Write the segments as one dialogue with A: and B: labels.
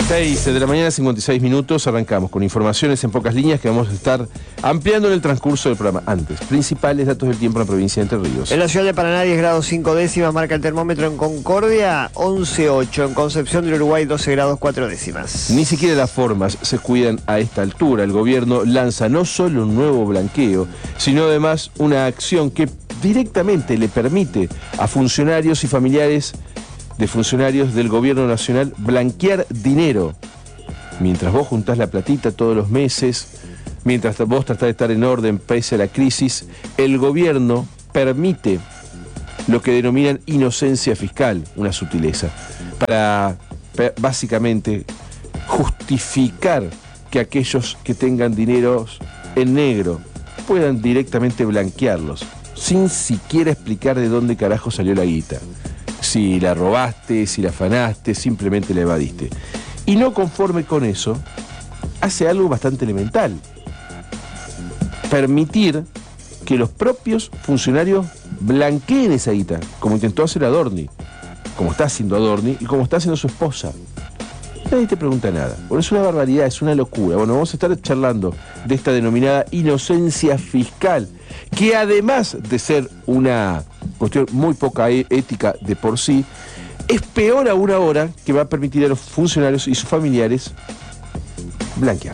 A: 6 de la mañana, 56 minutos, arrancamos con informaciones en pocas líneas que vamos a estar ampliando en el transcurso del programa. Antes, principales datos del tiempo en la provincia de Entre Ríos.
B: En la ciudad de Paraná, 10 grados 5 décimas, marca el termómetro. En Concordia, 11,8. En Concepción del Uruguay, 12 grados 4 décimas.
A: Ni siquiera las formas se cuidan a esta altura. El gobierno lanza no solo un nuevo blanqueo, sino además una acción que directamente le permite a funcionarios y familiares de funcionarios del gobierno nacional blanquear dinero. Mientras vos juntás la platita todos los meses, mientras vos tratás de estar en orden pese a la crisis, el gobierno permite lo que denominan inocencia fiscal, una sutileza, para básicamente justificar que aquellos que tengan dineros en negro puedan directamente blanquearlos, sin siquiera explicar de dónde carajo salió la guita. Si la robaste, si la afanaste, simplemente la evadiste. Y no conforme con eso, hace algo bastante elemental. Permitir que los propios funcionarios blanqueen esa guita, como intentó hacer Adorni, como está haciendo Adorni y como está haciendo su esposa. Nadie te pregunta nada. Bueno, es una barbaridad, es una locura. Bueno, vamos a estar charlando de esta denominada inocencia fiscal, que además de ser una cuestión muy poca ética de por sí, es peor aún ahora que va a permitir a los funcionarios y sus familiares blanquear.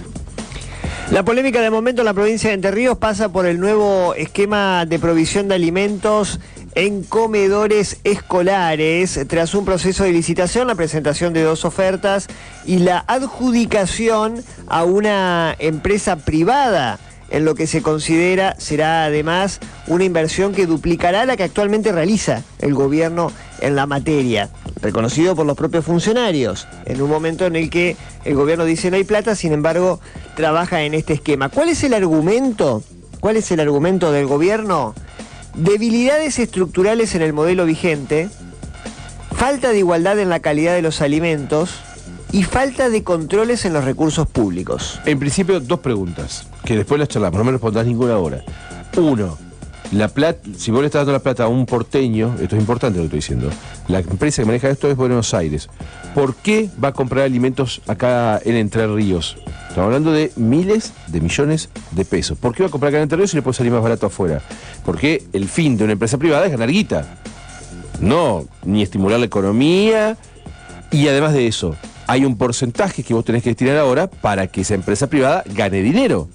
B: La polémica de momento en la provincia de Entre Ríos pasa por el nuevo esquema de provisión de alimentos en comedores escolares, tras un proceso de licitación, la presentación de 2 ofertas y la adjudicación a una empresa privada, en lo que se considera será además una inversión que duplicará la que actualmente realiza el gobierno en la materia, reconocido por los propios funcionarios, en un momento en el que el gobierno dice no hay plata, sin embargo trabaja en este esquema. ¿Cuál es el argumento? ¿Cuál es el argumento del gobierno? Debilidades estructurales en el modelo vigente, falta de igualdad en la calidad de los alimentos y falta de controles en los recursos públicos.
A: En principio, 2 preguntas, que después las charlamos, no me respondás ninguna ahora. 1, la plata, si vos le estás dando la plata a un porteño, esto es importante lo que estoy diciendo, la empresa que maneja esto es Buenos Aires, ¿por qué va a comprar alimentos acá en Entre Ríos? Estamos hablando de miles de millones de pesos. ¿Por qué va a comprar acá en Entre Ríos y le puede salir más barato afuera? Porque el fin de una empresa privada es ganar guita, no ni estimular la economía. Y además de eso, hay un porcentaje que vos tenés que destinar ahora para que esa empresa privada gane dinero.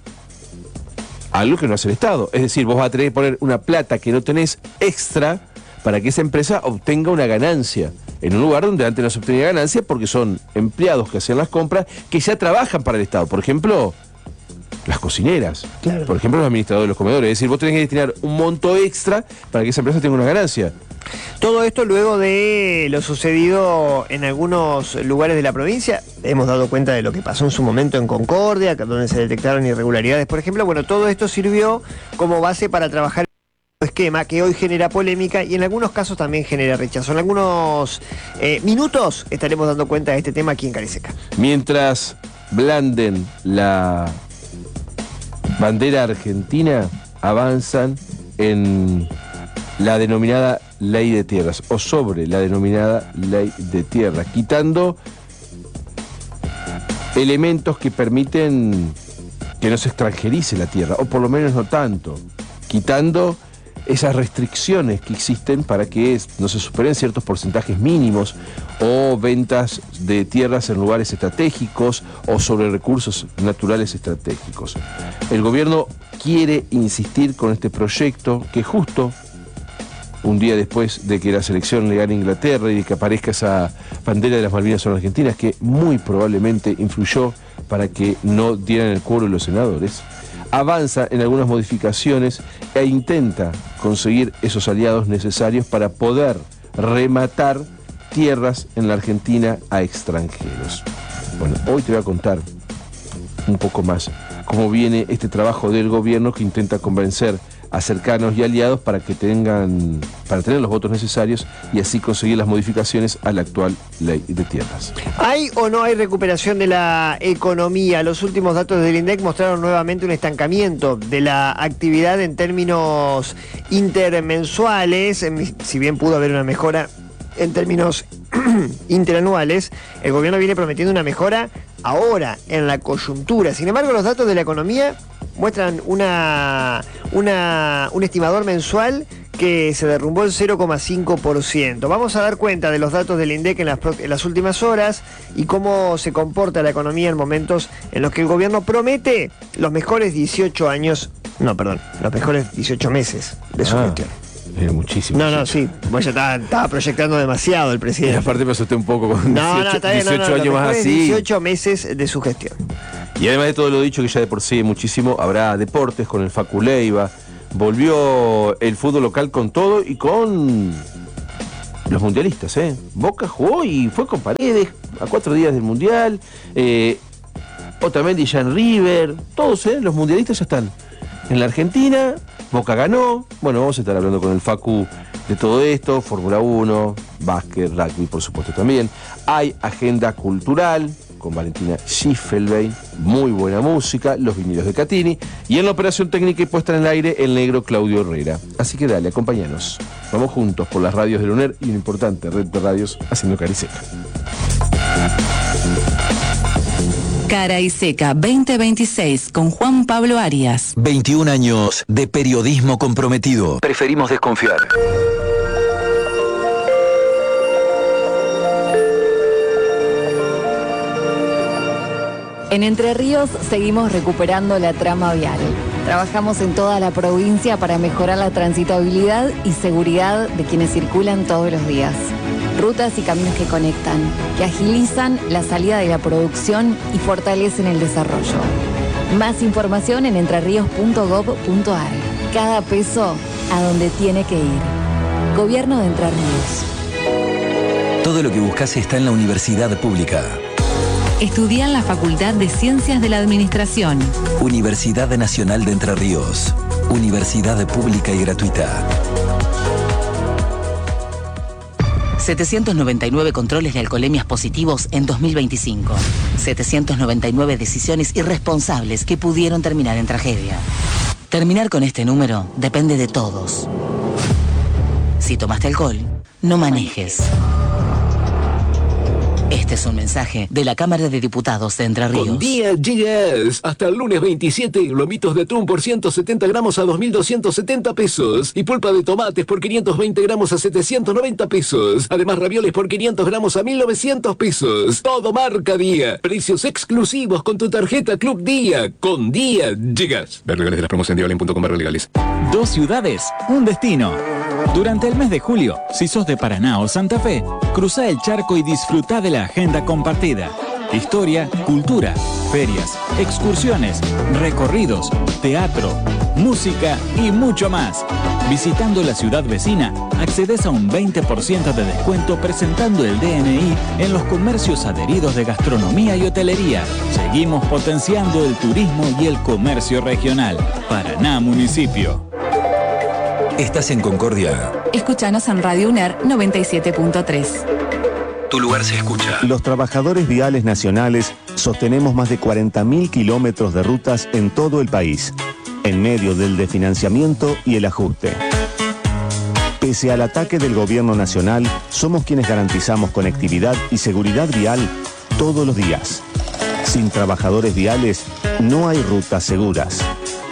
A: Algo que no hace el Estado. Es decir, vos vas a tener que poner una plata que no tenés extra para que esa empresa obtenga una ganancia. En un lugar donde antes no se obtenía ganancia porque son empleados que hacían las compras que ya trabajan para el Estado. Por ejemplo, las cocineras. Claro. Por ejemplo, los administradores de los comedores. Es decir, vos tenés que destinar un monto extra para que esa empresa tenga una ganancia.
B: Todo esto luego de lo sucedido en algunos lugares de la provincia. Hemos dado cuenta de lo que pasó en su momento en Concordia, donde se detectaron irregularidades, por ejemplo. Bueno, todo esto sirvió como base para trabajar el esquema que hoy genera polémica y en algunos casos también genera rechazo. En algunos minutos estaremos dando cuenta de este tema aquí en Cariseca.
A: Mientras blanden la bandera argentina, avanzan en la denominada ley de tierras, o sobre la denominada ley de tierras, quitando elementos que permiten que no se extranjerice la tierra, o por lo menos no tanto, quitando esas restricciones que existen para que no se superen ciertos porcentajes mínimos, o ventas de tierras en lugares estratégicos, o sobre recursos naturales estratégicos. El gobierno quiere insistir con este proyecto que justo un día después de que la selección le gane a Inglaterra y de que aparezca esa bandera de las Malvinas son argentinas, que muy probablemente influyó para que no dieran el quórum los senadores, avanza en algunas modificaciones e intenta conseguir esos aliados necesarios para poder rematar tierras en la Argentina a extranjeros. Bueno, hoy te voy a contar un poco más cómo viene este trabajo del gobierno que intenta convencer a cercanos y aliados para tener los votos necesarios y así conseguir las modificaciones a la actual ley de tierras.
B: ¿Hay o no hay recuperación de la economía? Los últimos datos del INDEC mostraron nuevamente un estancamiento de la actividad en términos intermensuales, si bien pudo haber una mejora en términos interanuales, el gobierno viene prometiendo una mejora ahora, en la coyuntura. Sin embargo, los datos de la economía muestran un estimador mensual que se derrumbó el 0,5%. Vamos a dar cuenta de los datos del INDEC en las últimas horas y cómo se comporta la economía en momentos en los que el gobierno promete los mejores 18 meses de su gestión.
A: Era muchísimo.
B: No, sí. Vos ya estaba proyectando demasiado el
A: Y
B: presidente.
A: aparte me asusté un poco con 18 años
B: los
A: más
B: mejores
A: así.
B: 18 meses de su gestión.
A: Y además de todo lo dicho, que ya de por sí muchísimo, habrá deportes con el Facu Leiva. Volvió el fútbol local con todo y con los mundialistas, ¿eh? Boca jugó y fue con Paredes a 4 días del mundial. Otamendi ya en River. Todos, los mundialistas ya están en la Argentina. Boca ganó. Bueno, vamos a estar hablando con el Facu de todo esto. Fórmula 1, básquet, rugby, por supuesto también. Hay agenda cultural con Valentina Schiffelbein, muy buena música, los vinilos de Catini y en la operación técnica y puesta en el aire el negro Claudio Herrera. Así que dale, acompáñanos. Vamos juntos por las radios de la UNER y una importante red de radios haciendo Cara y Seca.
C: Cara y Seca 2026 con Juan Pablo Arias.
D: 21 años de periodismo comprometido. Preferimos desconfiar.
E: En Entre Ríos seguimos recuperando la trama vial. Trabajamos en toda la provincia para mejorar la transitabilidad y seguridad de quienes circulan todos los días. Rutas y caminos que conectan, que agilizan la salida de la producción y fortalecen el desarrollo. Más información en entreríos.gov.ar. Cada peso a donde tiene que ir. Gobierno de Entre Ríos.
D: Todo lo que buscas está en la universidad pública.
C: Estudia en la Facultad de Ciencias de la Administración.
D: Universidad Nacional de Entre Ríos. Universidad pública y gratuita.
C: 799 controles de alcoholemias positivos en 2025. 799 decisiones irresponsables que pudieron terminar en tragedia. Terminar con este número depende de todos. Si tomaste alcohol, no manejes. Este es un mensaje de la Cámara de Diputados de Entre Ríos.
F: Con Día llegas. Hasta el lunes 27, lomitos de atún por 170 gramos a 2.270 pesos. Y pulpa de tomates por 520 gramos a 790 pesos. Además, ravioles por 500 gramos a 1.900 pesos. Todo marca Día. Precios exclusivos con tu tarjeta Club Día. Con Día llegas. Ver legales de las promos en diablin.com/legales.
G: 2 ciudades, un destino. Durante el mes de julio, si sos de Paraná o Santa Fe, cruzá el charco y disfrutá de la agenda compartida. Historia, cultura, ferias, excursiones, recorridos, teatro, música y mucho más. Visitando la ciudad vecina, accedes a un 20% de descuento presentando el DNI en los comercios adheridos de gastronomía y hotelería. Seguimos potenciando el turismo y el comercio regional. Paraná Municipio.
D: ¿Estás en Concordia?
C: Escúchanos en Radio UNER 97.3.
D: Tu lugar se escucha.
H: Los trabajadores viales nacionales sostenemos más de 40.000 kilómetros de rutas en todo el país, en medio del desfinanciamiento y el ajuste. Pese al ataque del gobierno nacional, somos quienes garantizamos conectividad y seguridad vial todos los días. Sin trabajadores viales, no hay rutas seguras.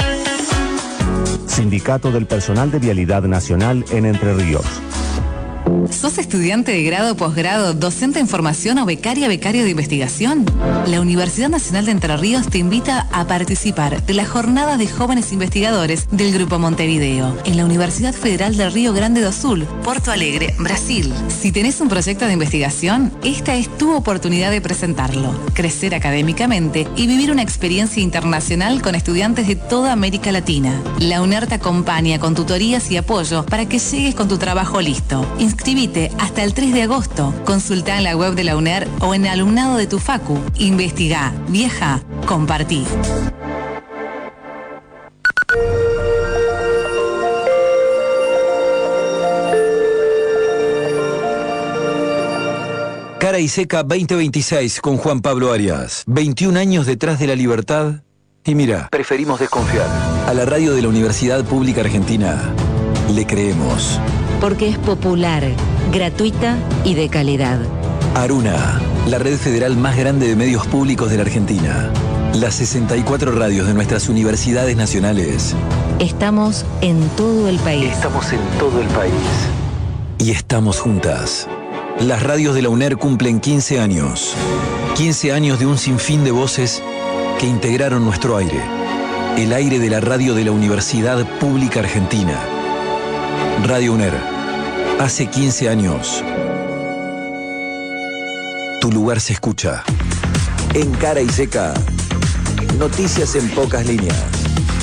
H: Sindicato del Personal de Vialidad Nacional en Entre Ríos.
C: ¿Sos estudiante de grado, posgrado, docente en formación o becario de investigación? La Universidad Nacional de Entre Ríos te invita a participar de la jornada de jóvenes investigadores del Grupo Montevideo en la Universidad Federal del Río Grande do Sul, Porto Alegre, Brasil. Si tenés un proyecto de investigación, esta es tu oportunidad de presentarlo, crecer académicamente y vivir una experiencia internacional con estudiantes de toda América Latina. La UNER te acompaña con tutorías y apoyo para que llegues con tu trabajo listo. Inscribite hasta el 3 de agosto. Consulta en la web de la UNER o en el alumnado de tu facu. Investigá, viaja, compartí.
D: Cara y Seca 2026 con Juan Pablo Arias. 21 años detrás de la libertad. Y mira, preferimos desconfiar. A la radio de la Universidad Pública Argentina le creemos.
I: porque es popular, gratuita y de calidad.
D: Aruna, la red federal más grande de medios públicos de la Argentina. Las 64 radios de nuestras universidades nacionales.
I: Estamos en todo el país.
D: Estamos en todo el país. Y estamos juntas. Las radios de la UNER cumplen 15 años. 15 años de un sinfín de voces que integraron nuestro aire. El aire de la radio de la Universidad Pública Argentina. Radio UNER. Hace 15 años. Tu lugar se escucha. En Cara y Seca. Noticias en pocas líneas.